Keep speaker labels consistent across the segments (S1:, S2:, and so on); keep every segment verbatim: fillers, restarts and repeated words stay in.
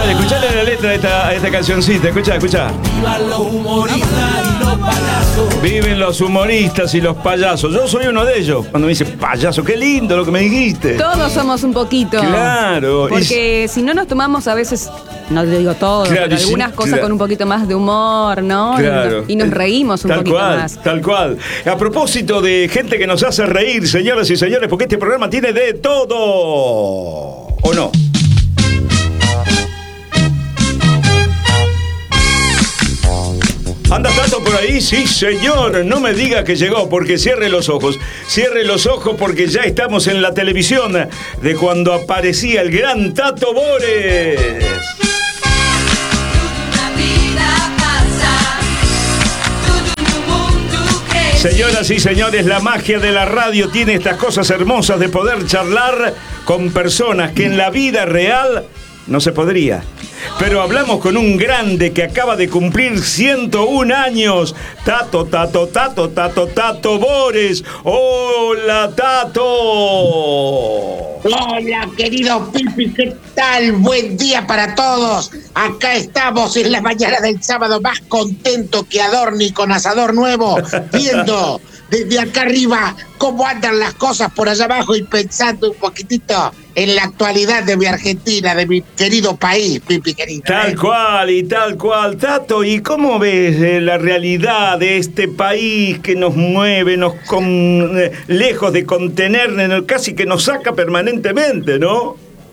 S1: Escuchale, escuchale la letra de esta, a esta cancioncita. Escuchá, escuchá.
S2: Vivan los humoristas y los payasos.
S1: Viven los humoristas y los payasos. Yo soy uno de ellos. Cuando me dice payaso, qué lindo lo que me dijiste.
S3: Todos somos un poquito.
S1: Claro.
S3: Porque y... si no nos tomamos a veces, no te digo todo,
S1: claro,
S3: pero algunas
S1: sí,
S3: cosas
S1: claro.
S3: con un poquito más de humor, ¿no?
S1: Claro.
S3: Y nos reímos un
S1: tal
S3: poquito
S1: cual,
S3: más.
S1: Tal cual. A propósito de gente que nos hace reír, señoras y señores, porque este programa tiene de todo. ¿O no? ¿Anda Tato por ahí? Sí, señor. No me diga que llegó, porque cierre los ojos. Cierre los ojos porque ya estamos en la televisión de cuando aparecía el gran Tato Bores. Señoras y señores, la magia de la radio tiene estas cosas hermosas de poder charlar con personas que en la vida real no se podría. Pero hablamos con un grande que acaba de cumplir ciento un años. Tato, Tato, Tato, Tato, Tato Bores. ¡Hola, Tato!
S4: Hola, querido Pipi, ¿qué tal? Buen día para todos. Acá estamos en la mañana del sábado, más contento que Adorni con asador nuevo, viendo desde acá arriba cómo andan las cosas por allá abajo y pensando un poquitito en la actualidad de mi Argentina, de mi querido país, Pipi querido.
S1: Tal cual y tal cual, Tato. ¿Y cómo ves eh, la realidad de este país que nos mueve, nos con, eh, lejos de contener, casi que nos saca permanentemente, ¿no?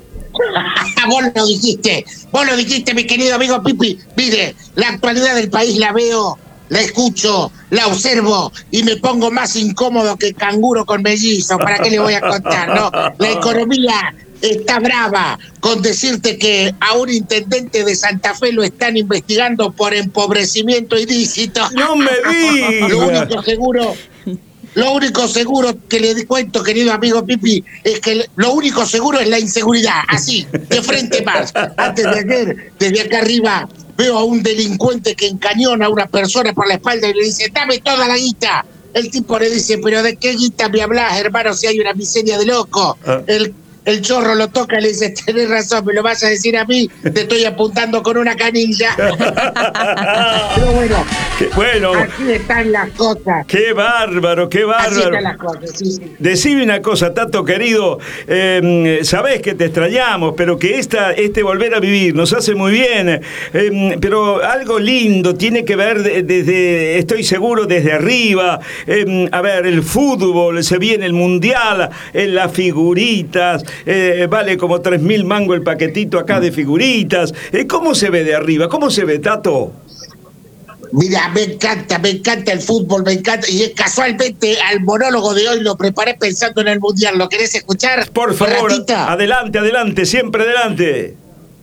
S4: Vos lo dijiste, vos lo dijiste, mi querido amigo Pipi. Mire, la actualidad del país la veo, la escucho, la observo y me pongo más incómodo que canguro con mellizo. ¿Para qué le voy a contar, no? La economía está brava, con decirte que a un intendente de Santa Fe lo están investigando por empobrecimiento ilícito.
S1: ¡No me digas!
S4: Lo único seguro... Lo único seguro que le cuento, querido amigo Pipi, es que lo único seguro es la inseguridad. Así, de frente más. Antes de ayer, desde acá arriba, veo a un delincuente que encañona a una persona por la espalda y le dice, dame toda la guita. El tipo le dice, pero ¿de qué guita me hablas, hermano, si hay una miseria de loco? Ah. El El chorro lo toca y le dice, tenés razón, me lo vas a decir a mí, te estoy apuntando con una canilla. Pero bueno,
S1: qué bueno,
S4: así están las cosas.
S1: Qué bárbaro, qué bárbaro.
S4: Así están las cosas, sí, sí.
S1: Decime una cosa, Tato querido, eh, sabés que te extrañamos, pero que esta, este volver a vivir nos hace muy bien, eh, pero algo lindo tiene que ver de, desde, estoy seguro, desde arriba. Eh, a ver, el fútbol, se viene el mundial, eh, las figuritas. Eh, vale como tres mil mangos el paquetito acá de figuritas. Eh, ¿Cómo se ve de arriba? ¿Cómo se ve, Tato?
S4: Mira, me encanta, me encanta el fútbol, me encanta. Y casualmente al monólogo de hoy lo preparé pensando en el Mundial. ¿Lo querés escuchar?
S1: Por favor,
S4: ratita?
S1: adelante, adelante, siempre adelante.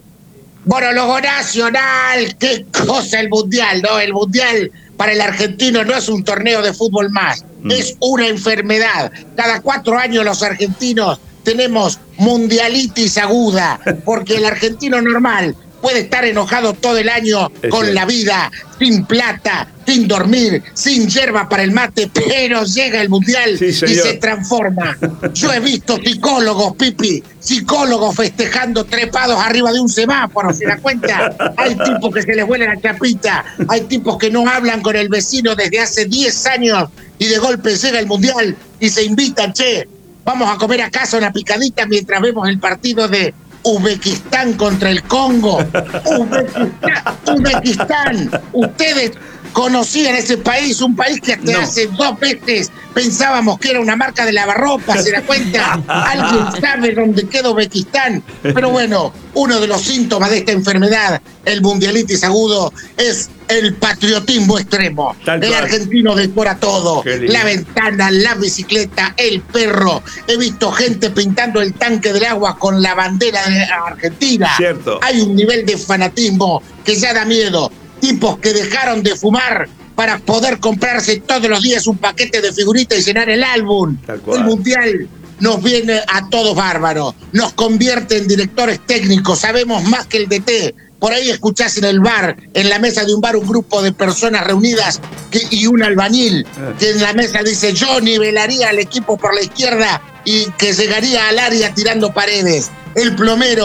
S4: Monólogo nacional, qué cosa el Mundial, ¿no? El Mundial para el argentino no es un torneo de fútbol más, mm. es una enfermedad. Cada cuatro años los argentinos tenemos mundialitis aguda, porque el argentino normal puede estar enojado todo el año es con cierto. La vida, sin plata, sin dormir, sin yerba para el mate, pero llega el mundial sí, y se transforma. Yo he visto psicólogos, Pipi, psicólogos festejando trepados arriba de un semáforo, ¿se da cuenta? Hay tipos que se les vuela la chapita, hay tipos que no hablan con el vecino desde hace diez años y de golpe llega el mundial y se invitan, che, vamos a comer a casa una picadita mientras vemos el partido de Uzbekistán contra el Congo. Uzbekistán, Uzbekistán. Ustedes conocían ese país, un país que hasta no. hace dos veces pensábamos que era una marca de lavarropa, ¿se da cuenta? Alguien sabe dónde queda Uzbekistán. Pero bueno, uno de los síntomas de esta enfermedad, el mundialitis agudo, es el patriotismo extremo. Tal el cual. Argentino decora todo. La ventana, la bicicleta, el perro. He visto gente pintando el tanque del agua con la bandera de Argentina.
S1: Cierto.
S4: Hay un nivel de fanatismo que ya da miedo. Tipos que dejaron de fumar para poder comprarse todos los días un paquete de figuritas y llenar el álbum. El mundial nos viene a todos bárbaros. Nos convierte en directores técnicos. Sabemos más que el D T. Por ahí escuchás en el bar, en la mesa de un bar, un grupo de personas reunidas que, y un albañil que en la mesa dice: yo nivelaría al equipo por la izquierda y que llegaría al área tirando paredes. El plomero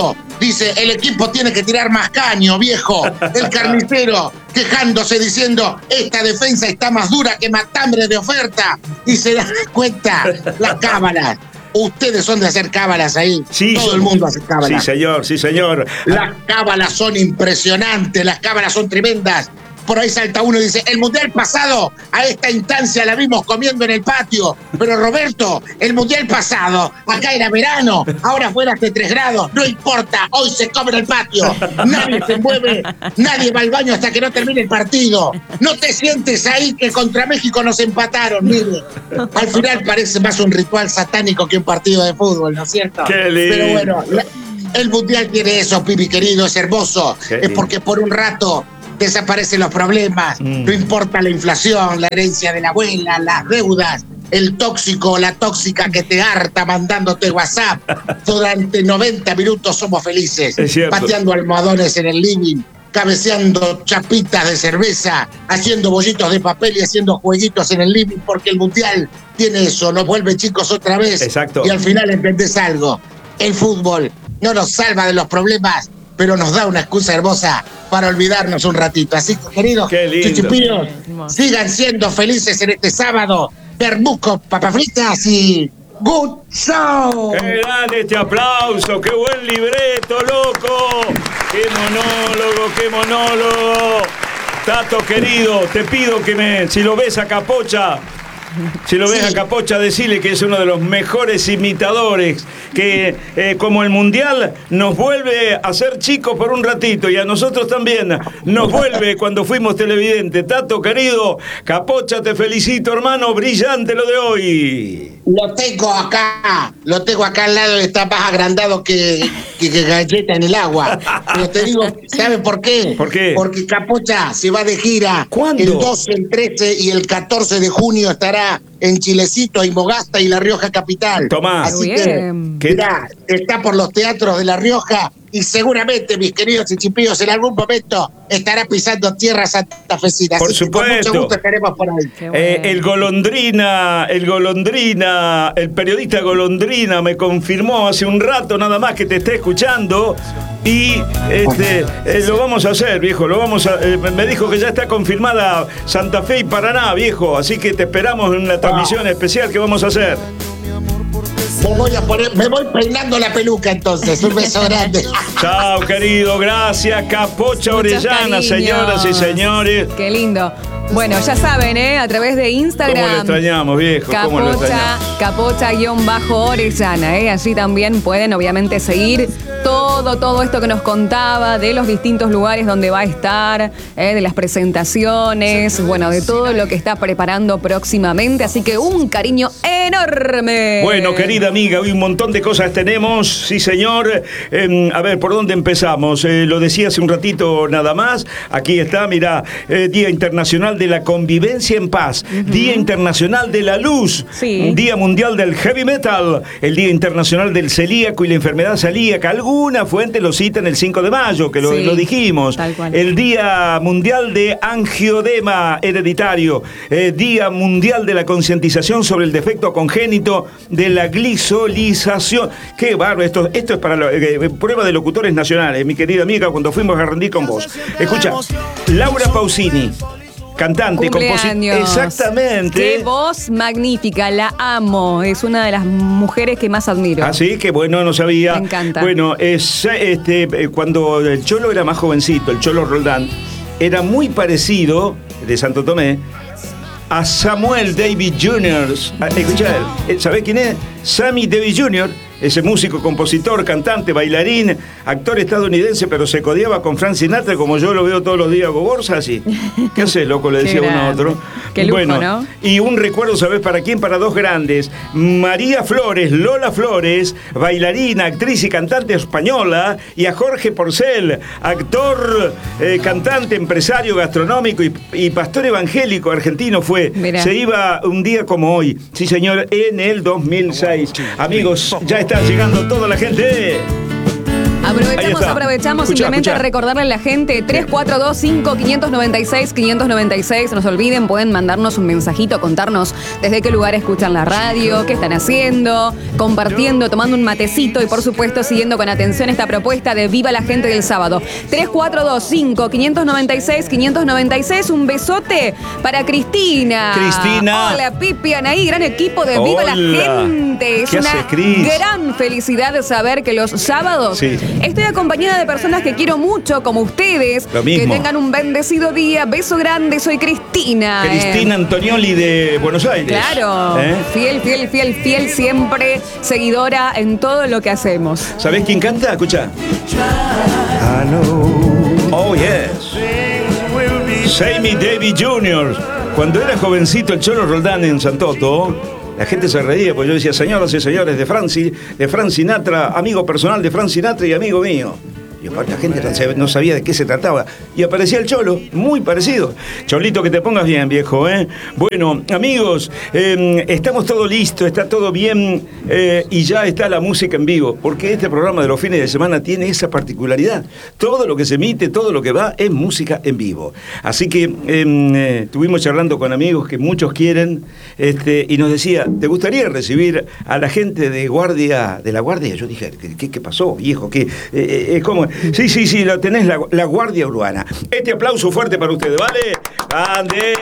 S4: dice, el equipo tiene que tirar más caño, viejo. El carnicero quejándose diciendo, esta defensa está más dura que matambre de oferta. Y se dan cuenta las cábalas. Ustedes son de hacer cábalas ahí.
S1: Sí,
S4: Todo
S1: son,
S4: el mundo hace cábalas.
S1: Sí, señor, sí, señor.
S4: Las cábalas son impresionantes, las cábalas son tremendas. Por ahí salta uno y dice, el mundial pasado a esta instancia la vimos comiendo en el patio. Pero Roberto, el mundial pasado, acá era verano, ahora fuera hace tres grados, no importa, hoy se come en el patio. Nadie se mueve, nadie va al baño hasta que no termine el partido. No te sientes ahí que contra México nos empataron, mire. Al final parece más un ritual satánico que un partido de fútbol, ¿no es cierto?
S1: Qué lindo.
S4: Pero bueno, la, el mundial tiene eso, Pipi querido, es hermoso.
S1: Qué
S4: es
S1: lindo.
S4: porque por un rato desaparecen los problemas,
S1: Mm.
S4: no importa la inflación, la herencia de la abuela, las deudas, el tóxico o la tóxica que te harta mandándote WhatsApp. Durante noventa minutos somos felices,
S1: Es cierto.
S4: pateando almohadones en el living, cabeceando chapitas de cerveza, haciendo bollitos de papel y haciendo jueguitos en el living, porque el mundial tiene eso, nos vuelve chicos otra vez.
S1: Exacto.
S4: Y al final entendés algo, el fútbol no nos salva de los problemas, pero nos da una excusa hermosa para olvidarnos un ratito. Así que, queridos
S1: Qué lindo.
S4: chichipíos,
S3: Hermoso.
S4: sigan siendo felices en este sábado. Bermuco, papas fritas y good show.
S1: ¡Qué grande este aplauso! ¡Qué buen libreto, loco! ¡Qué monólogo, qué monólogo! Tato, querido, te pido que me... Si lo ves a Capocha... Si lo ves
S4: Sí.
S1: a Capocha, decirle que es uno de los mejores imitadores, que eh, como el Mundial nos vuelve a ser chicos por un ratito y a nosotros también nos vuelve cuando fuimos televidentes. Tato, querido, Capocha, te felicito, hermano, brillante lo de hoy.
S4: Lo tengo acá, lo tengo acá al lado y está más agrandado que, que, que galleta en el agua. Pero te digo, ¿sabe por qué?
S1: ¿Por qué?
S4: Porque Capocha se va de gira.
S1: ¿Cuándo?
S4: El doce, el trece y el catorce de junio estará en Chilecito, Imbogasta y La Rioja Capital.
S1: Tomá.
S4: Así
S3: Muy
S4: que,
S3: bien.
S1: ¿Qué?
S4: mirá, está por los teatros de La Rioja y seguramente, mis queridos chichipíos, en algún momento estará pisando tierra santafesina.
S1: Por
S4: Así que con
S1: supuesto.
S4: mucho gusto estaremos por ahí.
S3: Qué
S1: Eh,
S3: bueno.
S1: el Golondrina, el Golondrina, el periodista Golondrina me confirmó hace un rato nada más que te está escuchando y este, eh, lo vamos a hacer, viejo, lo vamos a, eh, me dijo que ya está confirmada Santa Fe y Paraná, viejo, así que te esperamos en una transmisión especial que vamos a hacer.
S4: Me voy a poner, me voy peinando la peluca entonces. Un beso grande.
S1: Chao, querido, gracias, Capocha
S3: Muchos
S1: Orellana,
S3: cariños.
S1: señoras y señores.
S3: Qué lindo. Bueno, ya saben, ¿eh? A través de Instagram.
S1: ¿Cómo lo extrañamos, viejo? ¿Cómo lo
S3: Capocha,
S1: extrañamos?
S3: Capocha-Orellana, ¿eh? Allí también pueden obviamente seguir todo, todo esto que nos contaba de los distintos lugares donde va a estar, ¿eh? De las presentaciones, bueno, de todo lo que está preparando próximamente. Así que un cariño enorme.
S1: Bueno, querida amiga, hoy un montón de cosas tenemos, sí señor. Eh, a ver, ¿por dónde empezamos? Eh, lo decía hace un ratito nada más. Aquí está, mirá, eh, Día Internacional de la Convivencia en Paz, uh-huh. Día Internacional de la Luz,
S3: Sí.
S1: Día Mundial del Heavy Metal, el Día Internacional del Celíaco y la enfermedad celíaca. Alguna fuente lo cita en el cinco de mayo, que lo,
S3: Sí,
S1: lo dijimos.
S3: tal cual.
S1: El Día Mundial de Angiodema Hereditario, eh, Día Mundial de la Concientización sobre el defecto congénito de la glisolización. Qué bárbaro, esto, esto es para la eh, prueba de locutores nacionales, mi querida amiga, cuando fuimos a rendir con vos. Escucha, Laura Pausini, cantante, compositora.
S3: Cumpleaños.
S1: Exactamente.
S3: Qué voz magnífica, la amo. Es una de las mujeres que más admiro.
S1: Así que bueno, no sabía.
S3: Me encanta.
S1: Bueno, es, este, eh, cuando el Cholo era más jovencito, el Cholo Roldán, era muy parecido, de Santo Tomé, a Samuel Davis junior Escuchá, ¿sabés quién es? Sammy Davis junior, ese músico, compositor, cantante, bailarín, actor estadounidense, pero se codeaba con Frank Sinatra, como yo lo veo todos los días, Gogorza, así. ¿Qué hace, loco? Le decía
S3: Qué
S1: uno a
S3: grande.
S1: otro.
S3: Qué lujo,
S1: bueno,
S3: ¿no?
S1: y un recuerdo, ¿sabés para quién? Para dos grandes. María Flores, Lola Flores, bailarina, actriz y cantante española, y a Jorge Porcel, actor, eh, cantante, empresario gastronómico y, y pastor evangélico argentino fue.
S3: Mirá.
S1: Se iba un día como hoy, sí señor, en el dos mil seis. Amigos, ya está llegando toda la gente.
S3: Aprovechamos,
S1: está.
S3: aprovechamos
S1: Escuchá,
S3: simplemente
S1: escuchá.
S3: recordarle a la gente tres cuatro dos cinco cinco nueve seis cinco nueve seis. No se olviden, pueden mandarnos un mensajito, contarnos desde qué lugar escuchan la radio, qué están haciendo, compartiendo, tomando un matecito y por supuesto siguiendo con atención esta propuesta de Viva la Gente del sábado. tres cuatro dos cinco cinco nueve seis cinco nueve seis. Un besote para Cristina.
S1: Cristina.
S3: Hola, Pipi, Anaí, gran equipo de Viva
S1: Hola.
S3: la Gente. Es
S1: ¿Qué
S3: una
S1: haces, Cris?
S3: gran felicidad saber que los sábados
S1: Sí.
S3: estoy acompañada de personas que quiero mucho, como ustedes.
S1: Lo mismo.
S3: Que tengan un bendecido día. Beso grande, soy Cristina.
S1: Cristina
S3: eh.
S1: Antonioli de Buenos Aires.
S3: Claro,
S1: ¿Eh?
S3: fiel, fiel, fiel, fiel, siempre seguidora en todo lo que hacemos.
S1: ¿Sabés quién canta? Escucha. Oh, yes. Sammy Davis junior Cuando era jovencito el Cholo Roldán en Santoto, la gente se reía porque yo decía, señoras y señores, de Frank, de Frank Sinatra, amigo personal de Frank Sinatra y amigo mío. Y aparte la gente no sabía, no sabía de qué se trataba. Y aparecía el Cholo, muy parecido. Cholito, que te pongas bien, viejo, ¿eh? Bueno, amigos, eh, estamos todo listo, está todo bien eh, y ya está la música en vivo. Porque este programa de los fines de semana tiene esa particularidad. Todo lo que se emite, todo lo que va es música en vivo. Así que eh, eh, estuvimos charlando con amigos que muchos quieren este, y nos decía, ¿te gustaría recibir a la gente de guardia, de la guardia? Yo dije, ¿qué, qué pasó, viejo? ¿Qué, eh, eh, ¿Cómo? Sí, sí, sí, lo tenés, la, la Guardia Urbana. Este aplauso fuerte para ustedes, ¿vale? ¡Ande!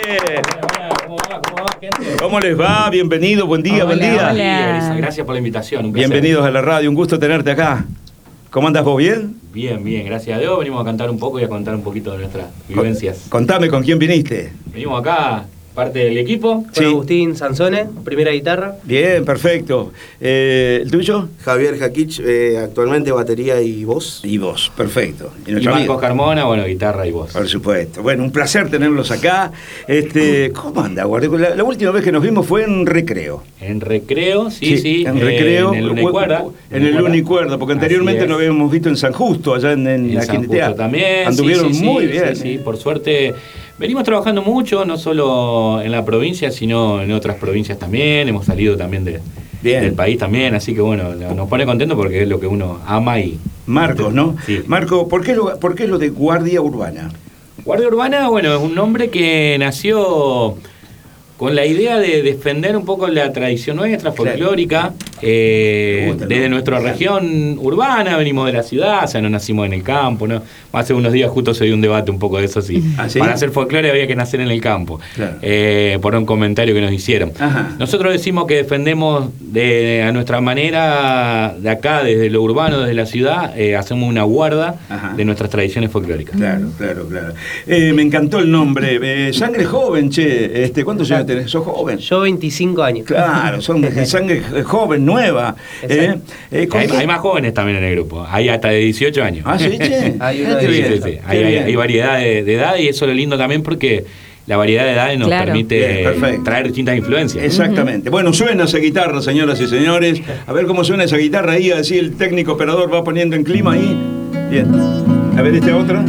S5: ¿Cómo va? ¿Cómo va, gente?
S1: ¿Cómo les va? Bienvenido, buen día,
S3: Hola,
S1: buen día.
S3: hola.
S5: Gracias por la invitación. Un placer.
S1: Bienvenidos a la radio, un gusto tenerte acá. ¿Cómo andas vos, bien?
S5: Bien, bien, gracias a Dios. Venimos a cantar un poco y a contar un poquito de nuestras vivencias.
S1: Contame con quién viniste.
S5: Venimos acá, parte del equipo.
S1: Sí.
S6: Con Agustín Sansone, primera guitarra.
S1: Bien, perfecto. Eh, ¿El tuyo?
S7: Javier Jakich, eh, actualmente batería y voz.
S1: Y vos, perfecto. Y
S5: Y
S1: nuestro
S5: Marcos
S1: amigo.
S5: Carmona, bueno, guitarra y voz.
S1: Por supuesto. Bueno, un placer tenerlos acá. Este, ¿cómo anda, Guardia? La, la última vez que nos vimos fue en Recreo.
S5: En recreo, sí, sí.
S1: En
S5: eh,
S1: Recreo.
S5: En el Unicuerda.
S1: En el Unicuerda, porque anteriormente nos habíamos visto en San Justo, allá en, en,
S5: En
S1: la
S5: San
S1: Quintea.
S5: Justo también.
S1: Anduvieron
S5: sí, sí,
S1: muy
S5: sí,
S1: bien.
S5: Sí, sí, por suerte. Venimos trabajando mucho, no solo en la provincia, sino en otras provincias también. Hemos salido también de,
S1: Bien.
S5: del país también, así que bueno, nos pone contento porque es lo que uno ama y...
S1: Marcos, ¿no?
S5: Sí.
S1: Marco, ¿por qué, lo, ¿por qué lo de Guardia Urbana?
S5: Guardia Urbana, bueno, es un nombre que nació con la idea de defender un poco la tradición nuestra, folclórica, eh,
S1: Me gusta, ¿no?
S5: desde nuestra
S1: Claro.
S5: región urbana, venimos de la ciudad, o sea, no nacimos en el campo, ¿no? Hace unos días justo se dio un debate un poco de eso, sí.
S1: ¿Ah, sí?
S5: Para hacer folclore había que nacer en el campo,
S1: Claro.
S5: eh, por un comentario que nos hicieron.
S1: Ajá.
S5: Nosotros decimos que defendemos de, a nuestra manera, de acá, desde lo urbano, desde la ciudad, eh, hacemos una guarda
S1: Ajá.
S5: de nuestras tradiciones folclóricas.
S1: Claro, claro, claro. Eh, me encantó el nombre. Eh, sangre joven, che. Este, ¿Cuántos años tenés? ¿Sos joven?
S6: Yo veinticinco años.
S1: Claro, son de sangre joven, nueva. Eh,
S6: Exacto.
S1: eh, ¿con
S5: Hay,
S1: qué-
S5: hay más jóvenes también en el grupo, hay hasta de dieciocho años.
S1: Ah, sí, che.
S6: Hay uno
S1: Qué
S6: de
S5: Sí,
S1: bien.
S5: sí, sí.
S1: Qué
S5: Hay, hay-
S1: bien.
S5: hay variedad de, de edad y eso es lo lindo también porque la variedad de edades nos
S3: Claro.
S5: permite
S1: Bien, perfecto.
S5: traer distintas influencias.
S1: Exactamente. Bueno, suena esa guitarra, señoras y señores. A ver cómo suena esa guitarra ahí, así el técnico operador va poniendo en clima ahí. Bien. A ver esta otra.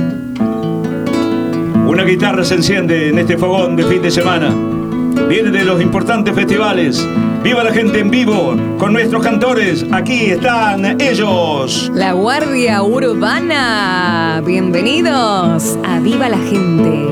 S1: Una guitarra se enciende en este fogón de fin de semana. Viene de los importantes festivales. ¡Viva la gente en vivo! Con nuestros cantores. Aquí están ellos.
S3: La Guardia Urbana. Bienvenidos a Viva la Gente.